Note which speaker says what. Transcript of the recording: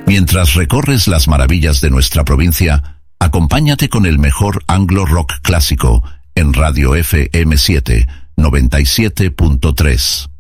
Speaker 1: Mientras recorres las maravillas de nuestra provincia, acompáñate con el mejor anglo rock clásico en Radio FM 7 97.3.